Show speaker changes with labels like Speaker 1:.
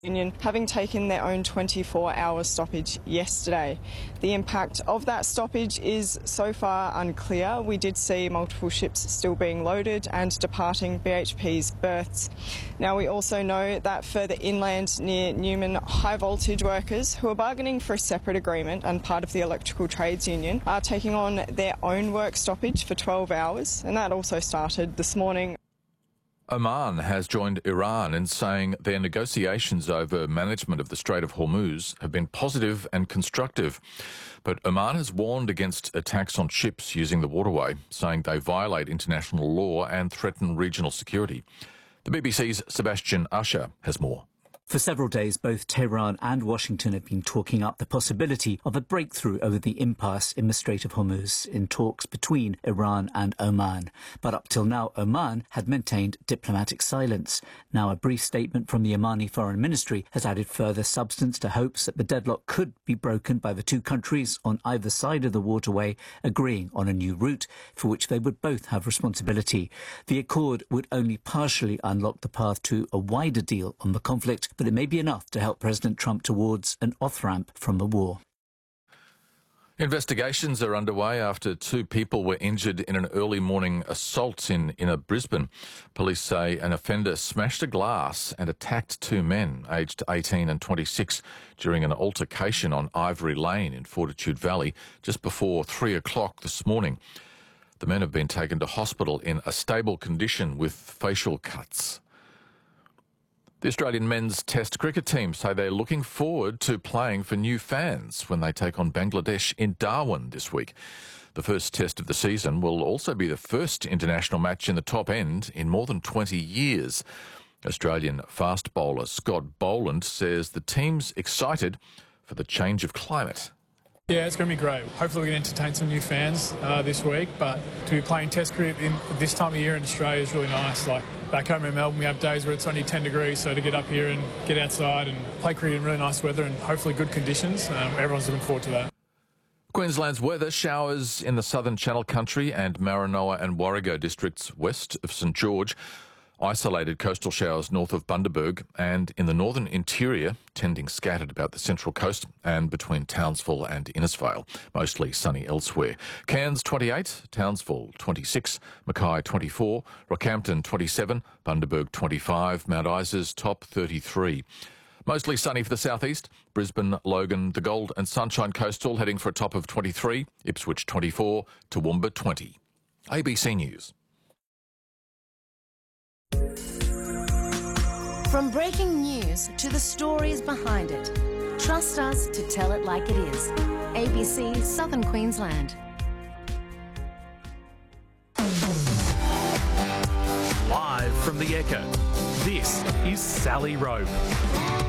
Speaker 1: Union having taken their own 24-hour stoppage yesterday. The impact of that stoppage is so far unclear. We did see multiple ships still being loaded and departing BHP's berths. Now, we also know that further inland near Newman, high voltage workers who are bargaining for a separate agreement and part of the Electrical Trades Union are taking on their own work stoppage for 12 hours, and that also started this morning.
Speaker 2: Oman has joined Iran in saying their negotiations over management of the Strait of Hormuz have been positive and constructive. But Oman has warned against attacks on ships using the waterway, saying they violate international law and threaten regional security. The BBC's Sebastian Usher has more.
Speaker 3: For several days, both Tehran and Washington have been talking up the possibility of a breakthrough over the impasse in the Strait of Hormuz in talks between Iran and Oman. But up till now, Oman had maintained diplomatic silence. Now a brief statement from the Omani Foreign Ministry has added further substance to hopes that the deadlock could be broken by the two countries on either side of the waterway agreeing on a new route for which they would both have responsibility. The accord would only partially unlock the path to a wider deal on the conflict, but it may be enough to help President Trump towards an off-ramp from the war.
Speaker 2: Investigations are underway after two people were injured in an early morning assault in inner Brisbane. Police say an offender smashed a glass and attacked two men, aged 18 and 26, during an altercation on Ivory Lane in Fortitude Valley just before 3 o'clock this morning. The men have been taken to hospital in a stable condition with facial cuts. The Australian men's Test cricket team say they're looking forward to playing for new fans when they take on Bangladesh in Darwin this week. The first Test of the season will also be the first international match in the top end in more than 20 years. Australian fast bowler Scott Boland says the team's excited for the change of climate.
Speaker 4: Yeah, it's going to be great. Hopefully we can entertain some new fans this week, but to be playing Test cricket in this time of year in Australia is really nice. Like back home in Melbourne, we have days where it's only 10 degrees, so to get up here and get outside and play cricket in really nice weather and hopefully good conditions, everyone's looking forward to that.
Speaker 2: Queensland's weather: showers in the southern Channel Country and Maranoa and Warrego districts west of St George. Isolated coastal showers north of Bundaberg and in the northern interior, tending scattered about the central coast and between Townsville and Innisfail. Mostly sunny elsewhere. Cairns 28, Townsville 26, Mackay 24, Rockhampton 27, Bundaberg 25, Mount Isa's top 33. Mostly sunny for the southeast. Brisbane, Logan, the Gold and Sunshine Coastal heading for a top of 23, Ipswich 24, Toowoomba 20. ABC News.
Speaker 5: From breaking news to the stories behind it, trust us to tell it like it is. ABC Southern Queensland.
Speaker 6: Live from the Echo, this is Sally Rope.